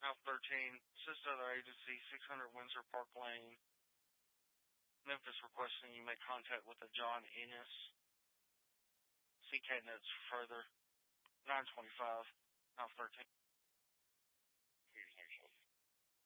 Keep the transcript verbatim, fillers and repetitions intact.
Mouth thirteen, assist other agency, six hundred Windsor Park Lane, Memphis, requesting you make contact with a John Ennis. See cat notes further. nine twenty-five, Mouth thirteen.